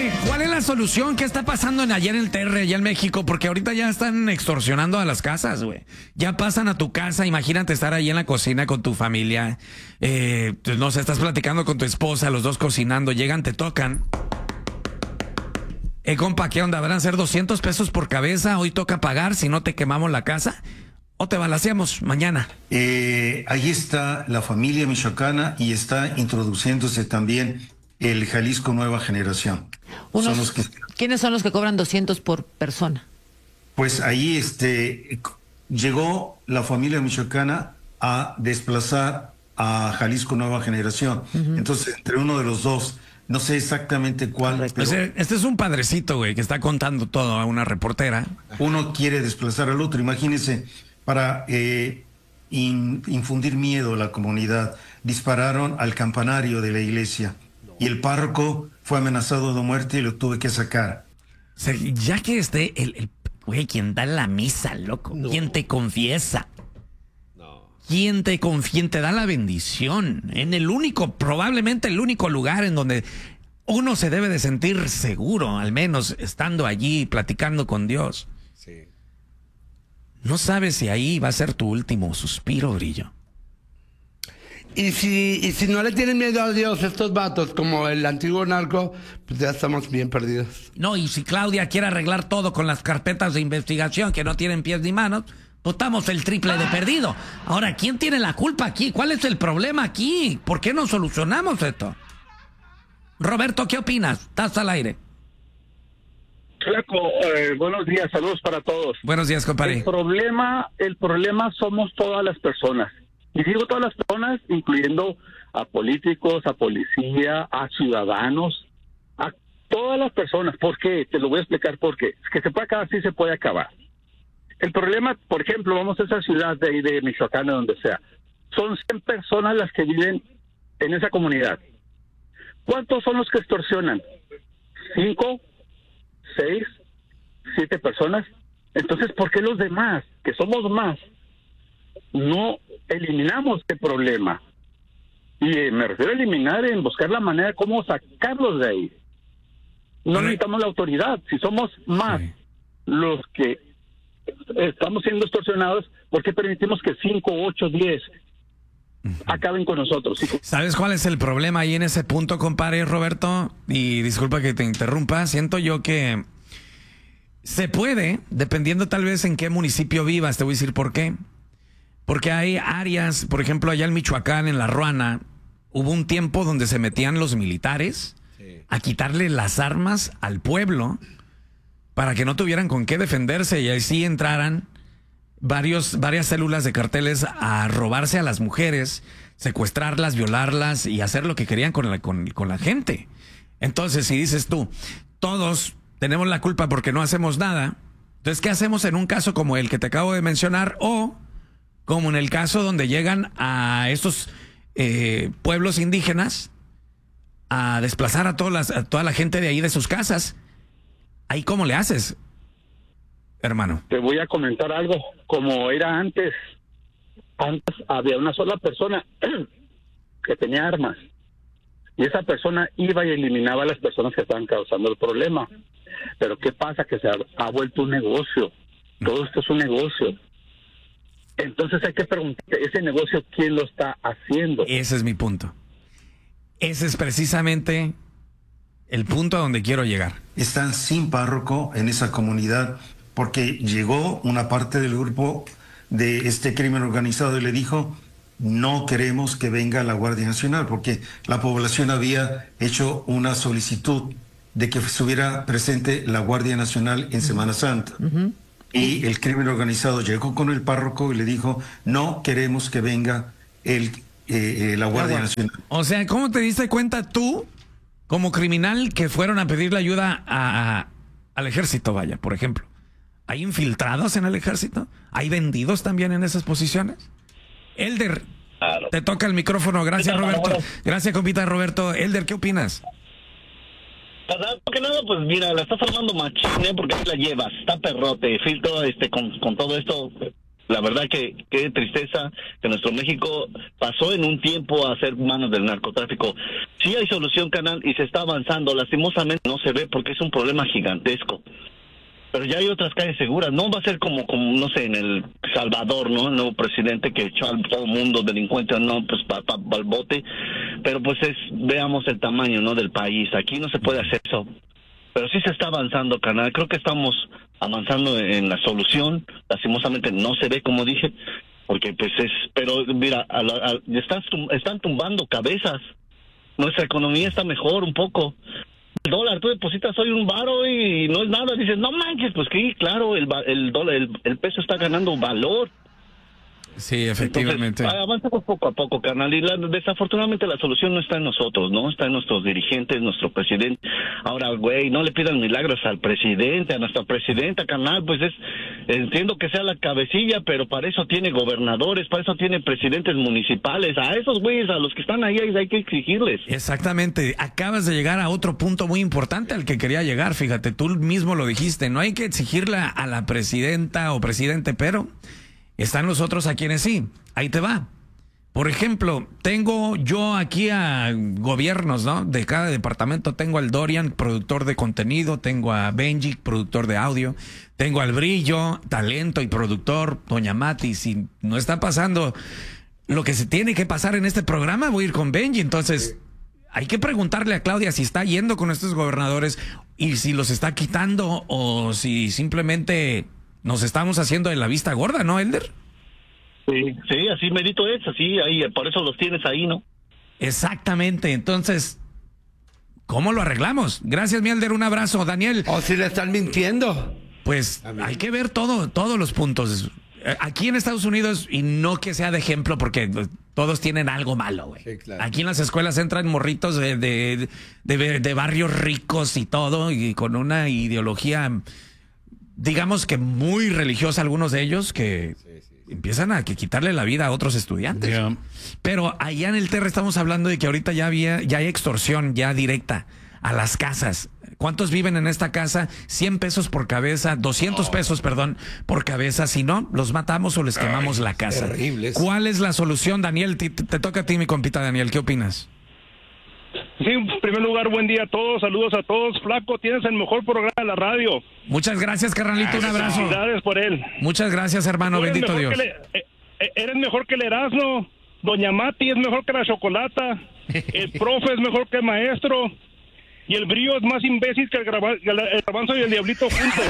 Oye, ¿cuál es la solución? ¿Qué está pasando allá en el TR, allá en México? Porque ahorita ya están extorsionando a las casas, güey. Ya pasan a tu casa, imagínate estar ahí en la cocina con tu familia. Pues no sé, estás platicando con tu esposa, los dos cocinando, llegan, te tocan. Compa, ¿qué onda? ¿Van a ser 200 pesos por cabeza? Hoy toca pagar si no te quemamos la casa. ¿O te balaceamos mañana? Ahí está la familia michoacana y está introduciéndose también el Jalisco Nueva Generación. ¿Quiénes son los que cobran 200 por persona? Pues ahí llegó la familia michoacana a desplazar a Jalisco Nueva Generación. Entonces, entre uno de los dos, no sé exactamente cuál. Pero pues este es un padrecito, güey, que está contando todo a una reportera. Uno quiere desplazar al otro. Imagínense, para infundir miedo a la comunidad, dispararon al campanario de la iglesia y el párroco fue amenazado de muerte y lo tuve que sacar. O sea, ya que esté el güey, quien da la misa, loco, quien te confiesa, quien te da la bendición, en el único, probablemente el único lugar en donde uno se debe de sentir seguro, al menos estando allí platicando con Dios. Sí. No sabes si ahí va a ser tu último suspiro, Brillo. Y si no le tienen miedo a Dios estos vatos, como el antiguo narco, pues ya estamos bien perdidos. No, y si Claudia quiere arreglar todo con las carpetas de investigación que no tienen pies ni manos, pues estamos el triple de perdido. Ahora, ¿quién tiene la culpa aquí? ¿Cuál es el problema aquí? ¿Por qué no solucionamos esto? Roberto, ¿qué opinas? Estás al aire. Flaco, buenos días, saludos para todos. Buenos días, compadre. El problema somos todas las personas. Y digo todas las personas, incluyendo a políticos, a policía, a ciudadanos, a todas las personas. ¿Por qué? Te lo voy a explicar por qué. Es que se puede acabar, sí se puede acabar. El problema, por ejemplo, vamos a esa ciudad de ahí de Michoacán, de donde sea. Son 100 personas las que viven en esa comunidad. ¿Cuántos son los que extorsionan? 5, 6, 7 personas. Entonces, ¿por qué los demás, que somos más, no eliminamos este problema? Y me refiero a eliminar en buscar la manera de cómo sacarlos de ahí. No necesitamos la autoridad. Si somos más los que estamos siendo extorsionados, ¿por qué permitimos que 5, 8, 10 acaben con nosotros? ¿Sabes cuál es el problema ahí en ese punto, compadre Roberto? Y disculpa que te interrumpa, siento yo que se puede, dependiendo tal vez en qué municipio vivas, te voy a decir por qué. Porque hay áreas, por ejemplo, allá en Michoacán, en La Ruana, hubo un tiempo donde se metían los militares a quitarle las armas al pueblo para que no tuvieran con qué defenderse y así entraran varias células de carteles a robarse a las mujeres, secuestrarlas, violarlas y hacer lo que querían con la gente. Entonces, si dices tú, todos tenemos la culpa porque no hacemos nada, entonces, ¿qué hacemos en un caso como el que te acabo de mencionar? O como en el caso donde llegan a estos pueblos indígenas a desplazar a toda la gente de ahí de sus casas. ¿Ahí cómo le haces, hermano? Te voy a comentar algo. Como era antes había una sola persona que tenía armas. Y esa persona iba y eliminaba a las personas que estaban causando el problema. Pero ¿qué pasa? Que se ha vuelto un negocio. Todo esto es un negocio. Entonces hay que preguntar, ¿ese negocio quién lo está haciendo? Ese es mi punto. Ese es precisamente el punto a donde quiero llegar. Están sin párroco en esa comunidad porque llegó una parte del grupo de este crimen organizado y le dijo: no queremos que venga la Guardia Nacional, porque la población había hecho una solicitud de que estuviera presente la Guardia Nacional en Semana Santa. Y el crimen organizado llegó con el párroco y le dijo: no queremos que venga la Guardia Nacional. O sea, ¿cómo te diste cuenta tú, como criminal, que fueron a pedirle ayuda al ejército, vaya, por ejemplo? ¿Hay infiltrados en el ejército? ¿Hay vendidos también en esas posiciones? Elder, claro. Te toca el micrófono. Gracias, Roberto. Gracias, compita Roberto. Elder, ¿qué opinas? Porque nada, pues mira, la estás armando machín, porque ahí la llevas, está perrote, filtro con todo esto, La verdad que qué tristeza que nuestro México pasó en un tiempo a ser manos del narcotráfico. Sí hay solución, carnal, y se está avanzando. Lastimosamente no se ve porque es un problema gigantesco. Pero ya hay otras calles seguras. No va a ser como no sé, en El Salvador, ¿no? El nuevo presidente que echó a todo el mundo delincuente, no, pues al bote. Pero pues veamos el tamaño, ¿no? Del país. Aquí no se puede hacer eso. Pero sí se está avanzando, carnal. Creo que estamos avanzando en la solución. Lastimosamente no se ve, como dije, porque pues pero mira, están tumbando cabezas. Nuestra economía está mejor un poco. El dólar, tú depositas hoy $1 y no es nada. Dices, no manches, pues que claro, el dólar, el peso está ganando valor. Sí, efectivamente. Entonces, avanzamos poco a poco, carnal, y desafortunadamente la solución no está en nosotros, ¿no? Está en nuestros dirigentes, nuestro presidente. Ahora, güey, no le pidan milagros al presidente, a nuestra presidenta, carnal, pues entiendo que sea la cabecilla, pero para eso tiene gobernadores, para eso tiene presidentes municipales. A esos güeyes, a los que están ahí hay que exigirles. Exactamente. Acabas de llegar a otro punto muy importante al que quería llegar, fíjate, tú mismo lo dijiste, no hay que exigirle a la presidenta o presidente, pero están los otros a quienes sí. Ahí te va. Por ejemplo, tengo yo aquí a gobiernos, ¿no? De cada departamento tengo al Dorian, productor de contenido, tengo a Benji, productor de audio, tengo al Brillo, talento y productor, doña Mati. Si no está pasando lo que se tiene que pasar en este programa, voy a ir con Benji. Entonces, hay que preguntarle a Claudia si está yendo con estos gobernadores y si los está quitando o si simplemente nos estamos haciendo de la vista gorda, ¿no, Elder? Sí, así merito es, así, ahí, por eso los tienes ahí, ¿no? Exactamente, entonces, ¿cómo lo arreglamos? Gracias, mi Elder, un abrazo. Daniel. O si le están mintiendo. Pues hay que ver todos los puntos. Aquí en Estados Unidos, y no que sea de ejemplo, porque todos tienen algo malo, güey. Sí, claro. Aquí en las escuelas entran morritos de barrios ricos y todo, y con una ideología, digamos que muy religiosa, algunos de ellos, que empiezan a quitarle la vida a otros estudiantes. Yeah. Pero allá en el Terra estamos hablando de que ahorita ya hay extorsión ya directa a las casas. ¿Cuántos viven en esta casa? 100 pesos por cabeza, 200 pesos, perdón, por cabeza. Si no, los matamos o les quemamos la casa. Terribles. ¿Cuál es la solución, Daniel? Te toca a ti, mi compita Daniel. ¿Qué opinas? Sí, en primer lugar, buen día a todos, saludos a todos. Flaco, tienes el mejor programa de la radio. Muchas gracias, carnalito, un abrazo. Felicidades por él. Muchas gracias, hermano, bendito Dios. Eres mejor que el Erasmo, doña Mati es mejor que la Chocolata, el profe es mejor que el maestro, y el Brillo es más imbécil que el Garbanzo y el Diablito juntos.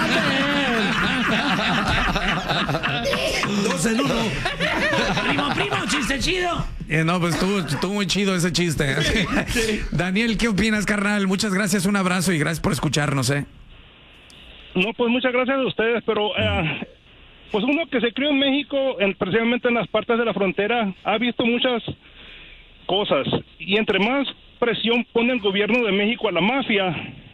Dos en uno. Primo, chiste chido. No, pues estuvo muy chido ese chiste. Sí. Daniel, ¿qué opinas, carnal? Muchas gracias, un abrazo y gracias por escucharnos, No, pues muchas gracias a ustedes, pero pues uno que se crió en México, precisamente en las partes de la frontera, ha visto muchas cosas, y entre más presión pone el gobierno de México a la mafia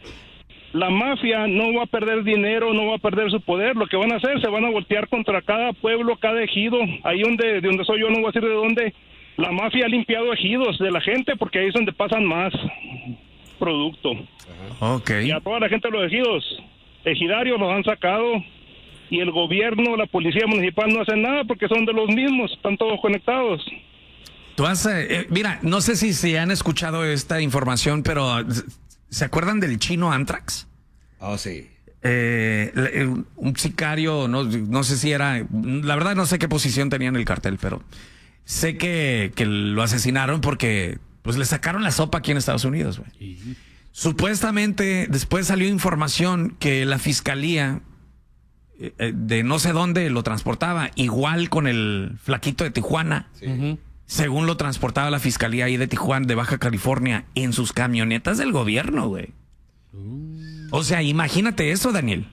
no va a perder dinero, no va a perder su poder. Lo que van a hacer, se van a voltear contra cada pueblo, cada ejido. Ahí de donde soy yo, no voy a decir de dónde, la mafia ha limpiado ejidos de la gente, porque ahí es donde pasan más producto. Okay. Y a toda la gente de los ejidarios los han sacado, y el gobierno, la policía municipal no hacen nada porque son de los mismos, están todos conectados. Tú mira, no sé si se han escuchado esta información, pero ¿se acuerdan del chino Anthrax? Oh, sí. Un sicario, no sé si era, la verdad no sé qué posición tenía en el cartel, pero sé que lo asesinaron porque pues le sacaron la sopa aquí en Estados Unidos, güey. Supuestamente después salió información que la fiscalía de no sé dónde lo transportaba, igual con el flaquito de Tijuana. Sí. Según lo transportaba la fiscalía ahí de Tijuana, de Baja California, en sus camionetas del gobierno, güey. O sea, imagínate eso, Daniel.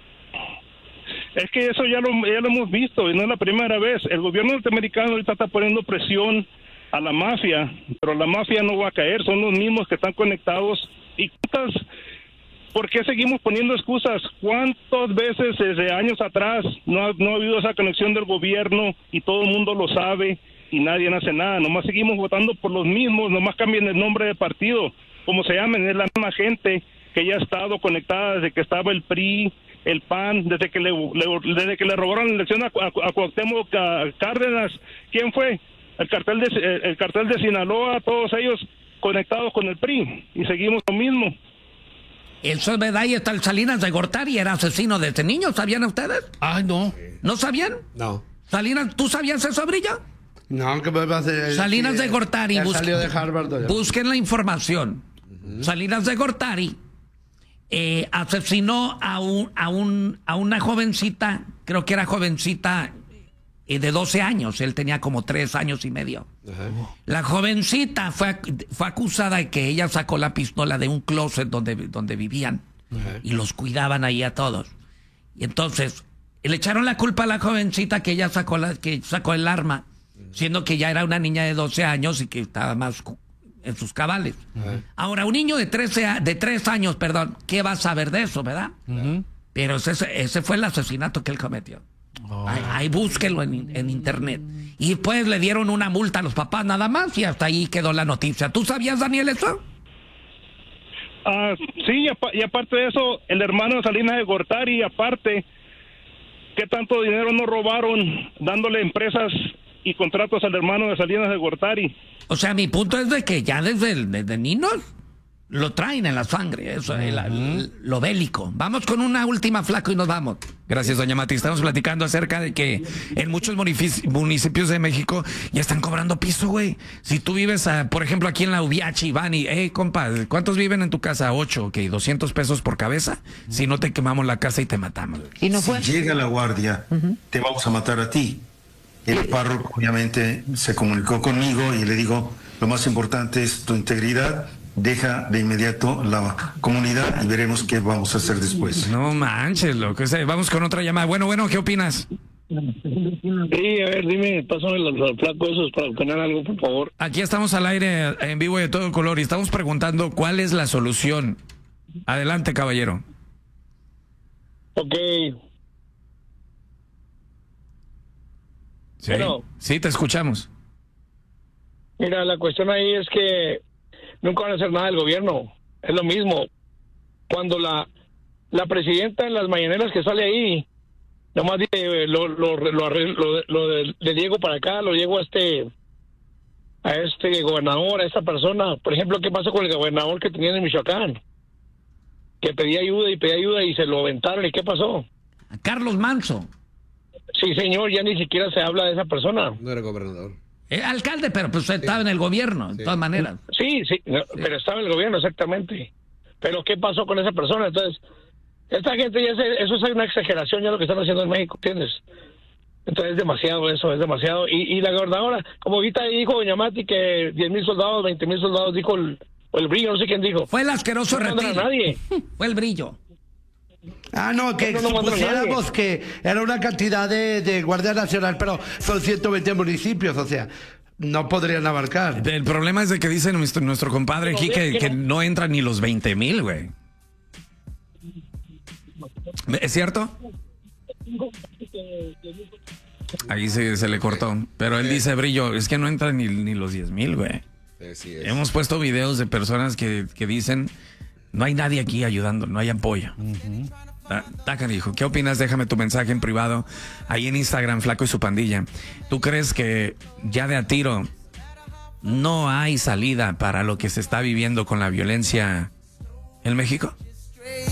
Es que eso ya lo hemos visto, y no es la primera vez. El gobierno norteamericano ahorita está poniendo presión a la mafia, pero la mafia no va a caer, son los mismos que están conectados. ¿Y por qué seguimos poniendo excusas? ¿Cuántas veces desde años atrás no ha habido esa conexión del gobierno y todo el mundo lo sabe? Y nadie hace nada, nomás seguimos votando por los mismos, nomás cambian el nombre de partido, como se llamen, es la misma gente que ya ha estado conectada desde que estaba el PRI, el PAN, desde que le robaron la elección a Cuauhtémoc Cárdenas. ¿Quién fue? El cartel de Sinaloa, todos ellos conectados con el PRI, y seguimos lo mismo. Eso es verdad, y está el Salinas de Gortari, era asesino desde niño, ¿sabían ustedes? Ay, no. ¿No sabían? No. Salinas, ¿tú sabías eso, Brillo? No, que me va a hacer. Salinas de Gortari, Salió de Harvard. busquen la información. Salinas de Gortari asesinó a una jovencita, creo que era jovencita de 12 años, él tenía como 3 años y medio. La jovencita fue acusada de que ella sacó la pistola de un closet donde vivían y los cuidaban ahí a todos. Y entonces le echaron la culpa a la jovencita que ella sacó el arma, siendo que ya era una niña de 12 años y que estaba más en sus cabales. Ahora, un niño de 3 años, ¿qué va a saber de eso, verdad? Pero ese fue el asesinato que él cometió. Ahí búsquenlo en internet. Y después le dieron una multa a los papás nada más y hasta ahí quedó la noticia. ¿Tú sabías, Daniel, eso? Sí, y aparte de eso, el hermano de Salinas de Gortari, aparte, ¿qué tanto dinero no robaron dándole empresas y contratos al hermano de Salinas de Gortari? O sea, mi punto es de que ya desde niños lo traen en la sangre, eso, lo bélico. Vamos con una última, Flaco, y nos vamos. Gracias, doña Mati. Estamos platicando acerca de que en muchos municipios de México ya están cobrando piso, güey. Si tú vives, por ejemplo, aquí en la Ubiachi, van y, compa, ¿cuántos viven en tu casa? 8, ok, 200 pesos por cabeza. Si no, te quemamos la casa y te matamos. ¿Y no fue? Si llega la guardia, te vamos a matar a ti. El párroco obviamente se comunicó conmigo y le digo, lo más importante es tu integridad. Deja de inmediato la comunidad y veremos qué vamos a hacer después. No manches, loco. Vamos con otra llamada. Bueno, ¿qué opinas? Sí, a ver, dime, pásame los flacos esos para opinar algo, por favor. Aquí estamos al aire en vivo y de todo color y estamos preguntando cuál es la solución. Adelante, caballero. Ok. Sí, Bueno. Sí, te escuchamos. Mira, la cuestión ahí es que nunca van a hacer nada del gobierno. Es lo mismo. Cuando la presidenta en las mañaneras que sale ahí, nomás dice, le llego para acá, lo llego a este gobernador, a esta persona. Por ejemplo, ¿qué pasó con el gobernador que tenía en Michoacán? Que pedía ayuda y se lo aventaron. ¿Y qué pasó? A Carlos Manso. Sí, señor, ya ni siquiera se habla de esa persona. No era gobernador. Alcalde, pero pues estaba en el gobierno, de todas maneras. Sí, no, pero estaba en el gobierno, exactamente. Pero ¿qué pasó con esa persona? Entonces, esta gente eso es una exageración ya lo que están haciendo en México, ¿entiendes? Entonces es demasiado eso, es demasiado. Y la gobernadora, como ahorita dijo doña Mati que 10,000 soldados, 20,000 soldados, dijo el Brillo, no sé quién dijo. Fue el asqueroso no Reptil. a nadie. Fue el Brillo. No, que supusiéramos que era una cantidad de Guardia Nacional, pero son 120 municipios, o sea, no podrían abarcar. El problema es de que dice nuestro compadre aquí que no entran ni los 20,000, güey. ¿Es cierto? Ahí se le cortó. Pero él dice, Brillo, es que no entran ni los 10,000, güey. Sí, es. Hemos puesto videos de personas que dicen, no hay nadie aquí ayudando, no hay apoyo. Taca dijo, ¿qué opinas? Déjame tu mensaje en privado ahí en Instagram, Flaco y su pandilla. ¿Tú crees que ya de a tiro no hay salida para lo que se está viviendo con la violencia en México?